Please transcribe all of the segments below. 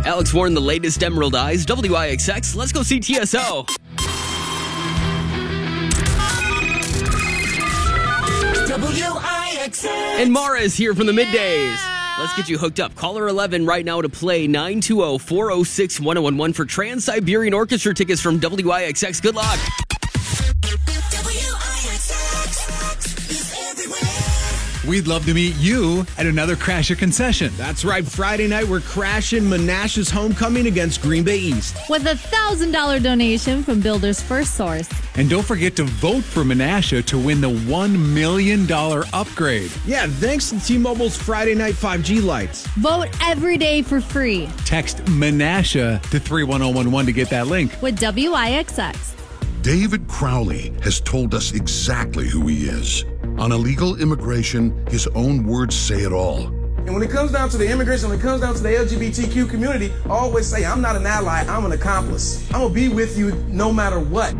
Alex Warren, the latest Emerald Eyes, WIXX. Let's go see TSO. WIXX. And Mara is here from the middays. Let's get you hooked up. Caller 11 right now to play 920-406-1011 for Trans-Siberian Orchestra tickets from WIXX. Good luck. We'd love to meet you at another Crasher concession. That's right. Friday night, we're crashing Menasha's homecoming against Green Bay East. With a $1,000 donation from Builder's First Source. And don't forget to vote for Menasha to win the $1 million upgrade. Yeah, thanks to T-Mobile's Friday night 5G lights. Vote every day for free. Text Menasha to 31011 to get that link. With WIXX. David Crowley has told us exactly who he is. On illegal immigration, his own words say it all. And when it comes down to the immigration, when it comes down to the LGBTQ community, I always say, I'm not an ally, I'm an accomplice. I'm gonna be with you no matter what.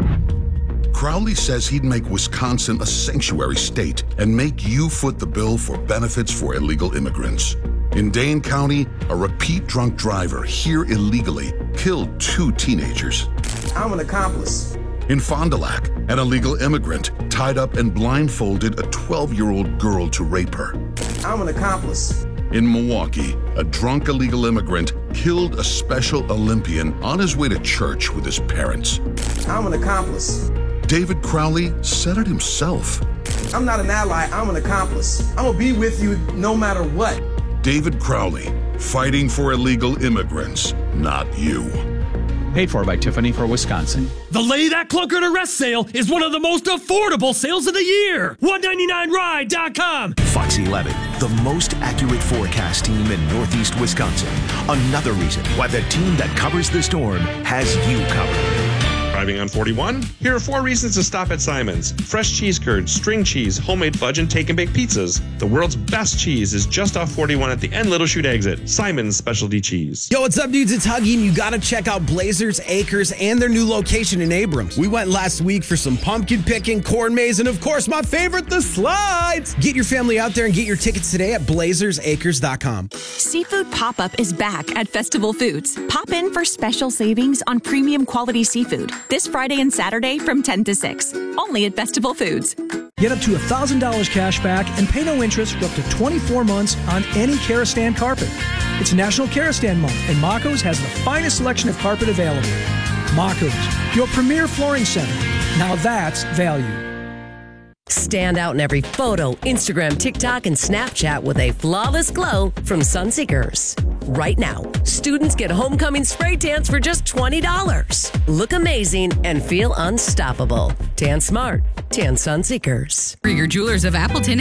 Crowley says he'd make Wisconsin a sanctuary state and make you foot the bill for benefits for illegal immigrants. In Dane County, a repeat drunk driver here illegally killed 2 teenagers. I'm an accomplice. In Fond du Lac, an illegal immigrant tied up and blindfolded a 12-year-old girl to rape her. I'm an accomplice. In Milwaukee, a drunk illegal immigrant killed a Special Olympian on his way to church with his parents. I'm an accomplice. David Crowley said it himself. I'm not an ally, I'm an accomplice. I'm gonna be with you no matter what. David Crowley, fighting for illegal immigrants, not you. Paid for by Tiffany for Wisconsin. The Lay That Clunker to Rest sale is one of the most affordable sales of the year. $199ride.com. Fox 11, the most accurate forecast team in Northeast Wisconsin. Another reason why the team that covers the storm has you covered. Driving on 41? Here are 4 reasons to stop at Simon's. Fresh cheese curds, string cheese, homemade fudge, and take and bake pizzas. The world's best cheese is just off 41 at the end Little Chute exit. Simon's Specialty Cheese. Yo, what's up, dudes? It's Huggy, and you gotta check out Blazers Acres and their new location in Abrams. We went last week for some pumpkin picking, corn maze, and of course, my favorite, the slides. Get your family out there and get your tickets today at blazersacres.com. Seafood Pop-Up is back at Festival Foods. Pop in for special savings on premium quality seafood this Friday and Saturday from 10 to 6. Only at Festival Foods. Get up to $1,000 cash back and pay no interest for up to 24 months on any Karastan carpet. It's National Karastan Month, and Mako's has the finest selection of carpet available. Mako's, your premier flooring center. Now that's value. Stand out in every photo, Instagram, TikTok, and Snapchat with a flawless glow from Sunseekers. Right now, students get homecoming spray tans for just $20. Look amazing and feel unstoppable. Tan smart. Tan Sunseekers. Krieger Jewelers of Appleton